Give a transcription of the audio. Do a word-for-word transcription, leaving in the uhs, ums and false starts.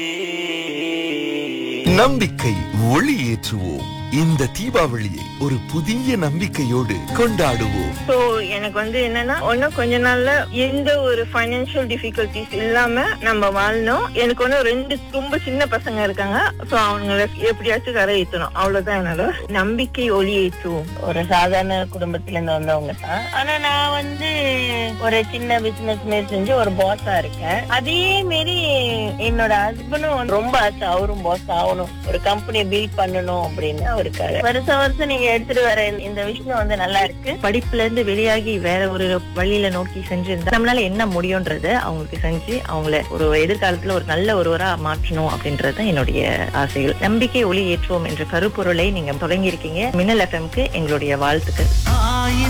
நம்பிக்கை ஒளி ஏற்றுவோம். இந்த தீபாவளியை ஒரு புதிய நம்பிக்கையோடு கொண்டாடுவோம். சோ எனக்கு வந்து என்னன்னா ஒன்னும் கொஞ்ச நாள்ல எந்த ஒரு பைனான்சியல் டிஃபிகல்டிஸ் இல்லாம நம்ம வாழணும். எனக்கு ஒன்னும் ரெண்டு ரொம்ப சின்ன பசங்க இருக்காங்க. சோ அவங்களை எப்படியாச்சும் கரை ஏற்றணும். அவ்வளவுதான் என்னோட நம்பிக்கை. ஒளி ஏற்றுவோம். ஒரு சாதாரண குடும்பத்துல இருந்து வந்தவங்க தான். ஆனா நான் வந்து ஒரு சின்ன பிசினஸ் மாரி செஞ்சு ஒரு பாஸா இருக்கேன். அதே மாரி என்னோட ஹஸ்பண்டும் ரொம்ப ஆசை, அவரும் பாஸ் ஆகணும், ஒரு கம்பெனியை பில்ட் பண்ணணும் அப்படின்னு இருக்காரு. வருஷம் வருஷம் நீங்க எடுத்துட்டு வர இந்த விஷயம் வந்து நல்லா இருக்கு. படிப்புல இருந்து வெளியாகி வேற ஒரு வழியில நோக்கி செஞ்சிருந்தா நம்மளால என்ன முடியும்ன்றத அவங்களுக்கு செஞ்சு அவங்கள ஒரு எதிர்காலத்துல ஒரு நல்ல ஒருவரா மாற்றணும் அப்படின்றது என்னுடைய ஆசைகள். நம்பிக்கை ஒளி ஏற்றுவோம் என்ற கருப்பொருளை நீங்க தொடங்கி இருக்கீங்க. மின்னல் எஃப்எம்க்கு எங்களுடைய வாழ்த்துக்கள்.